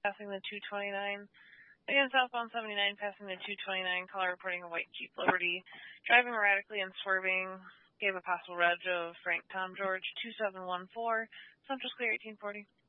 passing the 229. Again, southbound 79, passing the 229, caller reporting a white Jeep Liberty, driving erratically and swerving, gave a possible reg of Frank Tom George 2714, Central Clear 1840.